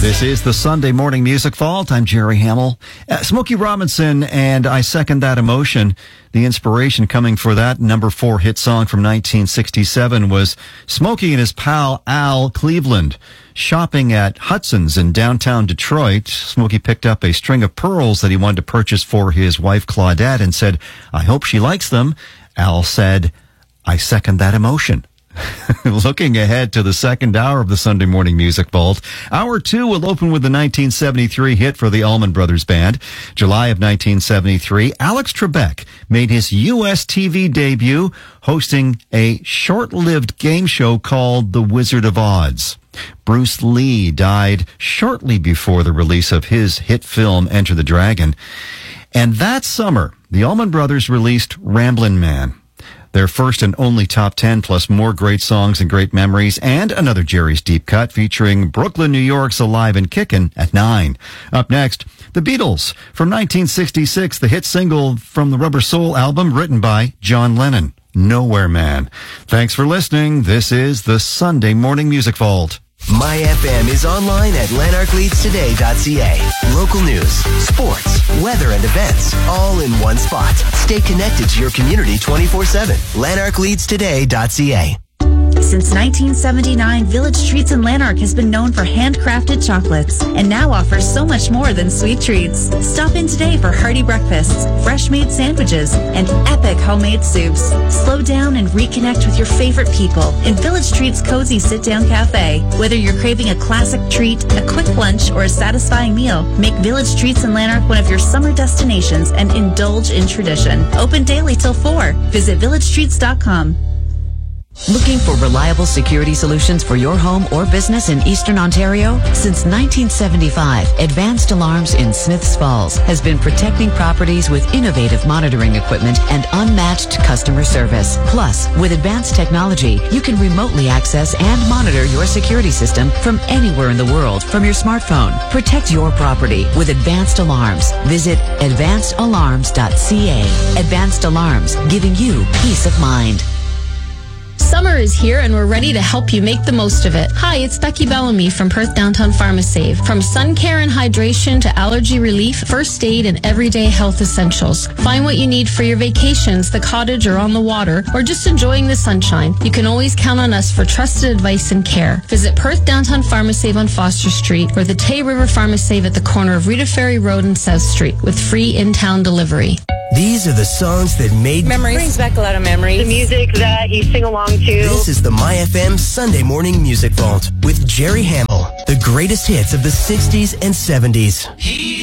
This is the Sunday Morning Music Vault. I'm Jerry Hamill. Smokey Robinson and I Second That Emotion. The inspiration coming for that number 4 hit song from 1967 was Smokey and his pal Al Cleveland. Shopping at Hudson's in downtown Detroit, Smokey picked up a string of pearls that he wanted to purchase for his wife Claudette and said, "I hope she likes them." Al said, "I second that emotion." Looking ahead to the second hour of the Sunday Morning Music Vault, Hour 2 will open with the 1973 hit for the Allman Brothers Band. July of 1973, Alex Trebek made his U.S. TV debut hosting a short-lived game show called The Wizard of Oz. Bruce Lee died shortly before the release of his hit film Enter the Dragon. And that summer, the Allman Brothers released Ramblin' Man, their first and only top 10, plus more great songs and great memories, and another Jerry's Deep Cut featuring Brooklyn, New York's Alive and Kickin' at 9. Up next, The Beatles from 1966, the hit single from the Rubber Soul album written by John Lennon, Nowhere Man. Thanks for listening. This is the Sunday Morning Music Vault. My FM is online at lanarkleadstoday.ca. Local news, sports, weather, and events, all in one spot. Stay connected to your community 24/7. lanarkleadstoday.ca. Since 1979, Village Treats in Lanark has been known for handcrafted chocolates and now offers so much more than sweet treats. Stop in today for hearty breakfasts, fresh-made sandwiches, and epic homemade soups. Slow down and reconnect with your favorite people in Village Treats' cozy sit-down cafe. Whether you're craving a classic treat, a quick lunch, or a satisfying meal, make Village Treats in Lanark one of your summer destinations and indulge in tradition. Open daily till 4. Visit villagetreats.com. Looking for reliable security solutions for your home or business in Eastern Ontario? Since 1975, Advanced Alarms in Smiths Falls has been protecting properties with innovative monitoring equipment and unmatched customer service. Plus, with advanced technology, you can remotely access and monitor your security system from anywhere in the world from your smartphone. Protect your property with Advanced Alarms. Visit advancedalarms.ca. Advanced Alarms, giving you peace of mind. Summer is here and we're ready to help you make the most of it. Hi, it's Becky Bellamy from Perth Downtown PharmaSave. From sun care and hydration to allergy relief, first aid, and everyday health essentials. Find what you need for your vacations, the cottage or on the water, or just enjoying the sunshine. You can always count on us for trusted advice and care. Visit Perth Downtown PharmaSave on Foster Street or the Tay River PharmaSave at the corner of Rita Ferry Road and South Street with free in-town delivery. These are the songs that made memories. Brings back a lot of memories. The music that you sing along to. This is the My FM Sunday Morning Music Vault with Jerry Hamill. The greatest hits of the 60s and 70s.